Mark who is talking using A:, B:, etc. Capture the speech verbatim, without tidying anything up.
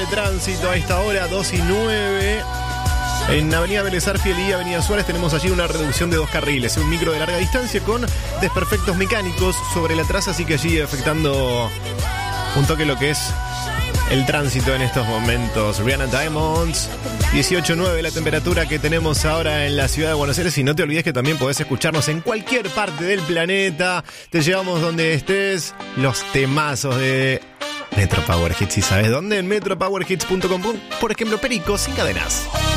A: de tránsito a esta hora, dos y nueve. En Avenida Vélez Arfiel y Avenida Suárez tenemos allí una reducción de dos carriles, un micro de larga distancia con desperfectos mecánicos sobre la traza, así que allí afectando un toque lo que es el tránsito en estos momentos. Rihanna Diamonds, dieciocho nueve la temperatura que tenemos ahora en la ciudad de Buenos Aires. Y no te olvides que también podés escucharnos en cualquier parte del planeta. Te llevamos donde estés los temazos de Metro Power Hits. ¿Y sabes dónde? En metro power hits punto com. Por ejemplo, Perico sin cadenas.